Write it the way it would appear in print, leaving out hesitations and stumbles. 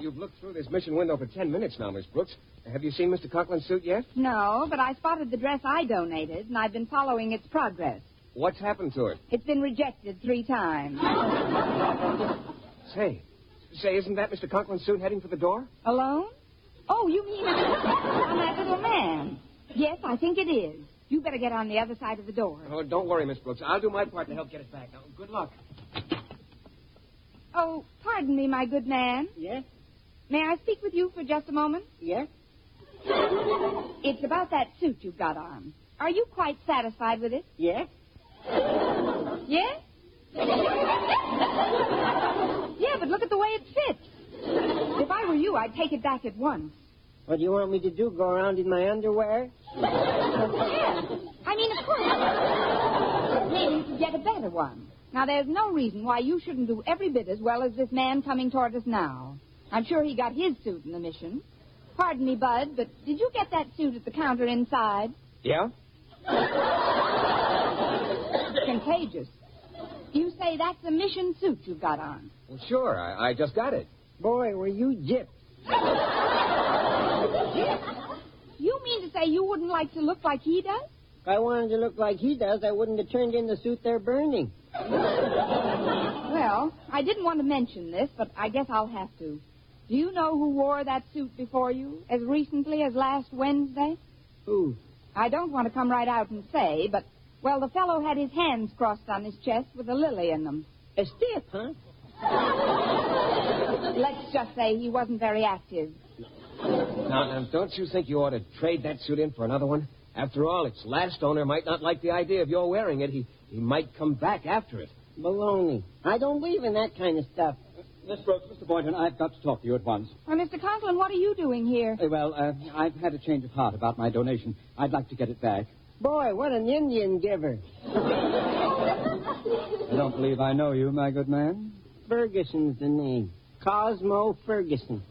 you've looked through this mission window for 10 minutes now, Miss Brooks. Have you seen Mr. Conklin's suit yet? No, but I spotted the dress I donated, and I've been following its progress. What's happened to it? It's been rejected 3 times. Say, isn't that Mr. Conklin's suit heading for the door? Alone? Oh, you mean on that little man? Yes, I think it is. You better get on the other side of the door. Oh, don't worry, Miss Brooks. I'll do my part to help get it back. Now, good luck. Oh, pardon me, my good man. Yes? May I speak with you for just a moment? Yes? It's about that suit you've got on. Are you quite satisfied with it? Yes? Yes? Yeah, but look at the way it fits. If I were you, I'd take it back at once. What do you want me to do, go around in my underwear? Yes. I mean, of course. Maybe you could get a better one. Now, there's no reason why you shouldn't do every bit as well as this man coming toward us now. I'm sure he got his suit in the mission. Pardon me, Bud, but did you get that suit at the counter inside? Yeah? Contagious. You say that's a mission suit you've got on? Well, sure. I just got it. Boy, were you gypped. You mean to say you wouldn't like to look like he does? If I wanted to look like he does, I wouldn't have turned in the suit they're burning. Well, I didn't want to mention this, but I guess I'll have to. Do you know who wore that suit before you as recently as last Wednesday? Who? I don't want to come right out and say, but, well, the fellow had his hands crossed on his chest with a lily in them. A stiff, huh? Let's just say he wasn't very active. Now, don't you think you ought to trade that suit in for another one? After all, its last owner might not like the idea of your wearing it. He might come back after it. Baloney. I don't believe in that kind of stuff. Miss Brooks, Mr. Boynton, I've got to talk to you at once. Well, Mr. Conklin, what are you doing here? I've had a change of heart about my donation. I'd like to get it back. Boy, what an Indian giver. I don't believe I know you, my good man. Ferguson's the name. Cosmo Ferguson.